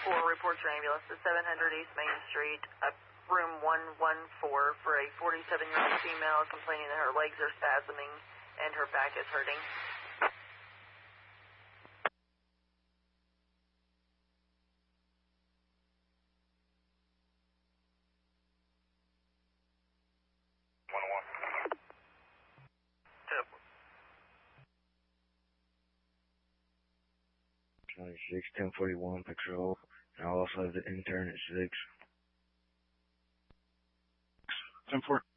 reports your ambulance to 700 East Main Street, room 114 for a 47-year-old female complaining that her legs are spasming and her back is hurting. Six 1041 patrol, and I'll also have the intern at 6. 10-4.